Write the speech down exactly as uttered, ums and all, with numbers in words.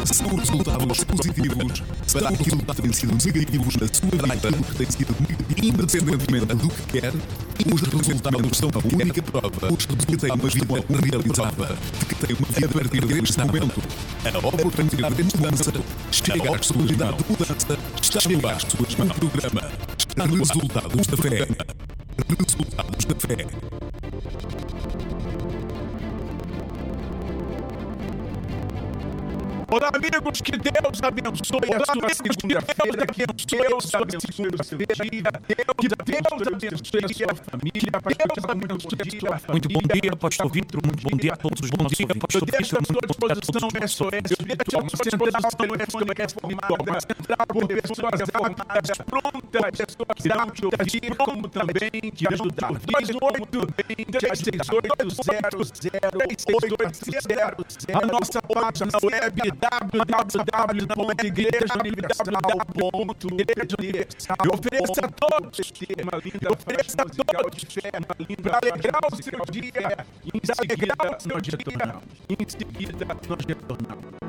são resultados positivos para aquilo que tem sido negativos na sua vida, aquilo que tem sido negativo, independentemente do que quer, os resultados são a única prova. Os resultados têm uma vida realizada, de que tem uma vida a partir deste momento. A oportunidade de mudança chega às suas mãos. Mudança está às suas mãos. Programa. Resultados da fé. Resultados da fé. Olá, amigos, que Deus abençoe a sua segunda-feira, que Deus abençoe a sua segunda-feira, que Deus abençoe a sua família, Deus abençoe a sua família. Muito bom dia, pastor Vitor, muito bom dia a todos os bons dias, pastor Vitor, muito bom dia a todos os bons dias. Uma central reformada, central por pessoas reformadas, prontas, pessoas que irão te ouvir, como também te ajudar. dois oito, três seis oito, zero zero oito zero, a nossa página web w w w ponto igreja universal ponto universal. Eu ofereço a todos uma linda ofereço a todos para alegrar o seu dia. Em seguida nós retornamos. Em seguida nós retornamos.